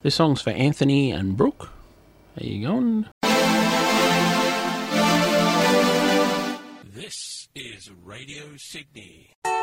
This song's for Anthony and Brooke. There you going? This is Radio Sydney.